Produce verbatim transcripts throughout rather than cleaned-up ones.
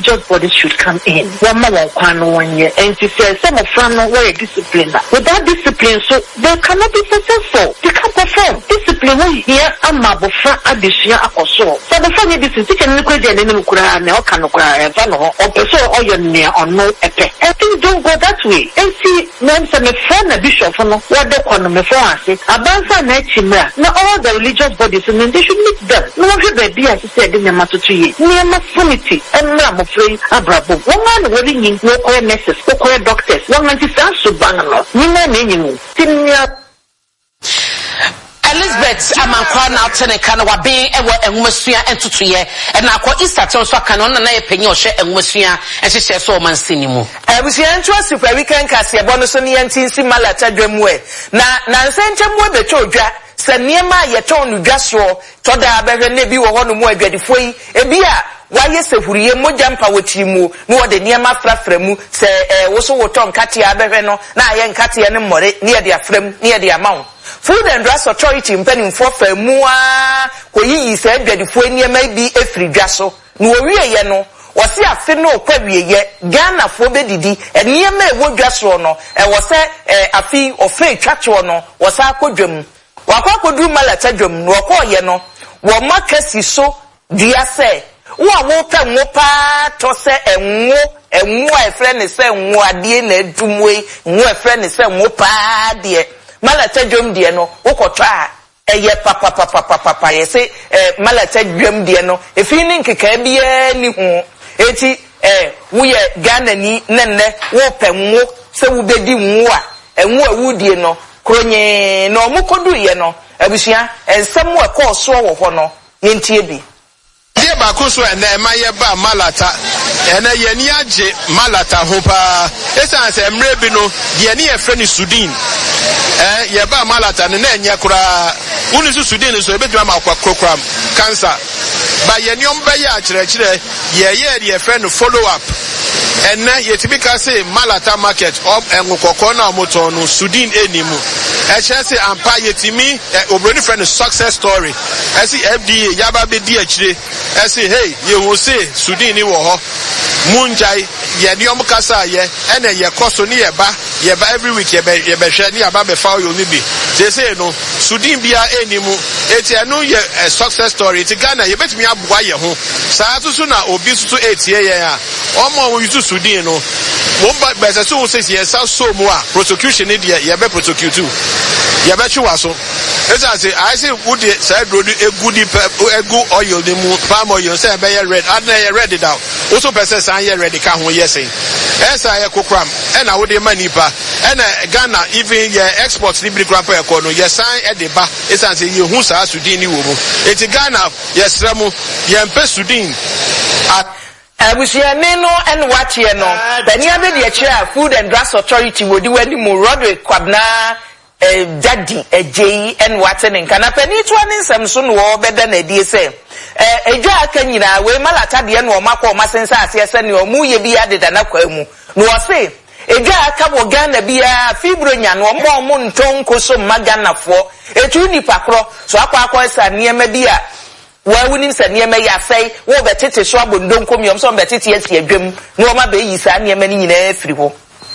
religious bodies should come in. One more one year, and she says some of them are very disciplined. Without discipline, so they cannot be successful. They can't perform. Discipline we here and Mabufra addition also. So the funny this is taken liquid and then Ukra and Okanokra and Fano or Peso or your near or no epe. And things don't go that way. And see, men some friend a bishop from what the economy for us. Abanza Nachimra. Now all the religious bodies and they should meet them. No one should be as I said in the Matuchi. Near Masunity and Ramofrey Abrabo. One man willing in no core nurses, no core doctors. One man is also bangalo. Nina Ninu. Tinia. Elizabeth amankwa na oteneka na waben ewo enwumasua entutuye e na akọ Easter ton so aka no na na yepanyi ohwe enwumasua enhyehyɛ so mansini mu abusua ntwa super weekend kase ebo no so ne yantinsi malata dwemu e na na nsenchemu ebeto odwa sɛ niema yeton no dwa so toda abehwe ne bi wo ho no mu adwadifo yi ebi a waye sehuriye moja mpa wotirimu no wode niema frafra mu sɛ eh, wo so woton kate abehwe no na aye nkate ne mmore ne ye de afram ne ye de amawo Food and Drugs Authority mpeni for famua ko yi se adwadifo niema bi efiri dwa so no owie ye no wose afi no kwawie ye Ghana fo bedidi niema e wodwa so no e wose afi ofe twacho no wose akodwam wakwa kodu malata dwam no okoye no wo makasi so dia se wo wo pa wo pa to se enwo enwo e fre ne se enwo ade na adumwe enwo e fre ne se enwo pa de malata dwam de no wokotwa eye papa papa papa pa ye se malata dwam de no efi ni nkeka bia ni hu eti eh wo ye Ghana ni nenne wo pa nwo se wo bedi nwo a enwo awudie no kronye no mukodu ye no abusua ensem wo ko so wo ho no yentie bi die ba ko so ene ma ye ba malata ene ye ni age malata ho pa esan se mre bi no de ne ye fre ni Sudan eh ye ba malata ne na enye kura unu su Sudan so ebedwa ma kwa krokram cancer ba ye ni omba ye akire kire ye ye de ye fre no follow up ene ye tibika say malata market up enwokoko na moto no Sudan enimu e che say ampa yetimi obroni friend success story e say F D A yaba be di akire e say hey ye wo say Sudan ni wo ho munjai ye ni omkasa ye ene ye koso ni ye ba ye ba every week ye be ye be hwe ni aba be fa yo ni bi say say no Sudan bia enimu eti enu ye a success story ti Ghana ye betimi aboa ye ho saa tusu na obi tutu etie ye a omo wo yusu Sudan no wo ba be say so say ye sa so mu a prosecution ni de ye be prosecute tu ye be twa so esa say I say would say do egudi egu oil ni mu palm oil say be ye red adna ye red it out also person say ye red ka ho ye say esa ye kokram e na wo de manipa e na Ghana even ye export ni bi krapa e ko no ye san e de ba esa say ye hu sa Sudan ni wo mu eti Ghana ye sremu ye mpe Sudan abusia me no en wache no bani abe de akira Food and Drugs Authority wodi wani mu Roderick Kwabna eh daddy ejei en wate ne kana pani to ne nsem so no obeda na die se eh edwa aka nyina we malata de no makọ masensa ase ese ne omu ye bi adeda na kwa mu no ose edwa aka bo Ghana bia fibro nya no mo mo nton koso magana fo etu nipa kro so akwa akwa esa niema bia wa wunim se niema ya sei wo betete so abondon komiom so betete asi adwam no ma be yi sa niema ni nyina afiri ho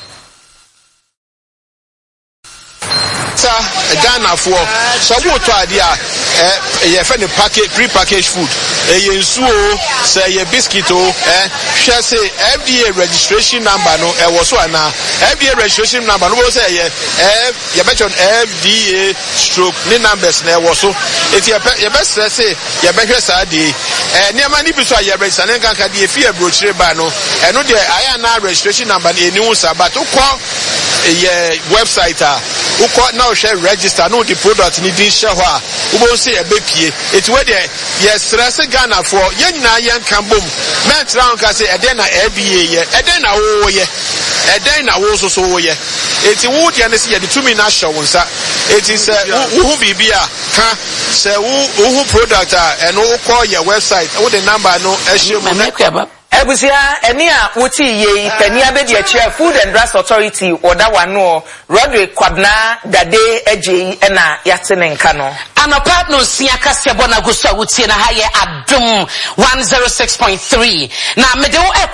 sa Ghana for so wo to ade a eh ye fe ne package pre-packaged food eh ye nsuo say ye biscuit o eh hwe say F D A registration number no eh wo so ana F D A registration number no say ye eh ye mention F D A stroke ni numbers na wo so eti ye be say ye be hwe sa de eh niam ni bi so ye register ne kan ka de fi abrochire ba no eh no de aya na registration number ni eni unsa but ukọ ye website a ukọ na o share register no the product ni din share ho a ubo say e be pie eti we de ye stress Ghana for ye nyina ye nkan bom men tran ka say e den na F D A ye e den na wo ye e den na wo so so wo ye eti wo de na say ye de tumi na show wonsa eti say wo bibi a ka say wo wo product a and wo call your website wo the number no e share mo Ebusia eni a wuti ye pani abedi akira Food and Drugs Authority oda wano Roderick Kwabna dade eje na yate ne nka no anopa no sia kase bona gusa wuti na ha ye Adum one oh six point three na mede wo